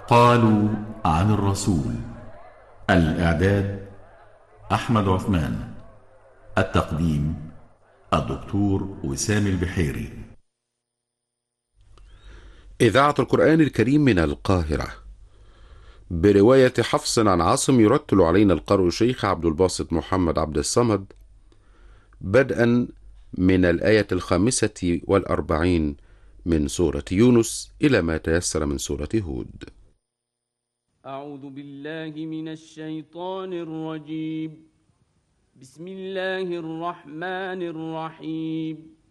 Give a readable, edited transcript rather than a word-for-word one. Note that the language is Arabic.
قالوا عن الرسول. الإعداد أحمد عثمان. التقديم الدكتور وسام البحيري. إذاعة القرآن الكريم من القاهرة برواية حفص عن عاصم. يرتل علينا القارئ الشيخ عبد الباسط محمد عبد الصمد، بدءا من الآية 45 من سورة يونس إلى ما تيسر من سورة هود. أعوذ بالله من الشيطان الرجيم. بسم الله الرحمن الرحيم.